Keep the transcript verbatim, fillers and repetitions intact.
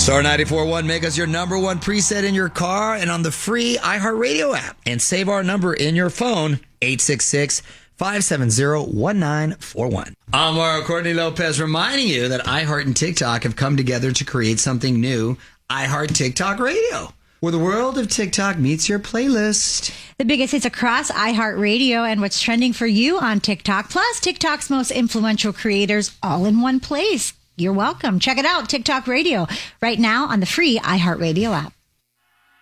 Star ninety-four point one, make us your number one preset in your car and on the free iHeartRadio app. And save our number in your phone, eight six six, five seven zero, one nine four one. I'm Mario Courtney Lopez reminding you that iHeart and TikTok have come together to create something new, iHeart TikTok Radio, where the world of TikTok meets your playlist. The biggest hits across iHeartRadio and what's trending for you on TikTok, plus TikTok's most influential creators all in one place. You're welcome. Check it out, TikTok Radio, right now on the free iHeartRadio app.